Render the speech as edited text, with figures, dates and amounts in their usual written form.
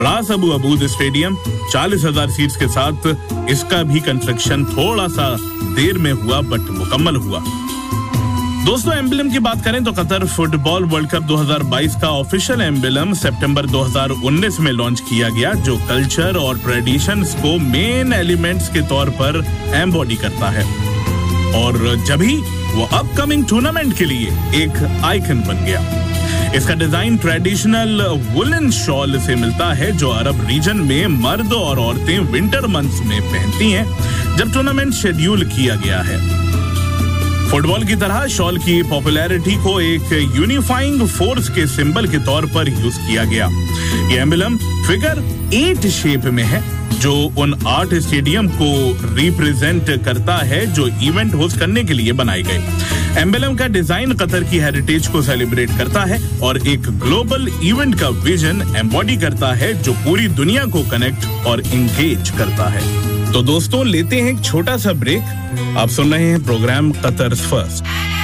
रास Abu Abood stadium 40,000 seats के साथ इसका भी कंस्ट्रक्शन थोड़ा सा देर में हुआ बट मुकम्मल हुआ। दोस्तों, एम्बलम की बात करें तो कतर फुटबॉल वर्ल्ड कप 2022 का ऑफिशियल एम्बलम सितंबर 2019 में लॉन्च किया गया, जो कल्चर और ट्रेडिशंस को मेन एलिमेंट्स के तौर पर एम्बॉडी करता है और जब ही वो अपकमिंग टूर्नामेंट के लिए एक आइकन बन गया। इसका डिजाइन ट्रेडिशनल वुलन शॉल से मिलता है, जो अरब रीजन में मर्द और औरतें विंटर मंथ्स में पहनती हैं जब टूर्नामेंट शेड्यूल किया गया है। फुटबॉल की तरह शॉल की पॉपुलैरिटी को एक यूनिफाइंग फोर्स के सिंबल के तौर पर यूज किया गया। ये एम्बलम फिगर 8 शेप में है, जो उन 8 स्टेडियम को रिप्रेजेंट करता है जो इवेंट होस्ट करने के लिए बनाए गए। एम्बलम का डिजाइन कतर की हेरिटेज को सेलिब्रेट करता है और एक ग्लोबल इवेंट का विजन एम्बॉडी करता है, जो पूरी दुनिया को कनेक्ट और इंगेज करता है। तो दोस्तों, लेते हैं एक छोटा सा ब्रेक। आप सुन रहे हैं प्रोग्राम कतर्स फर्स्ट।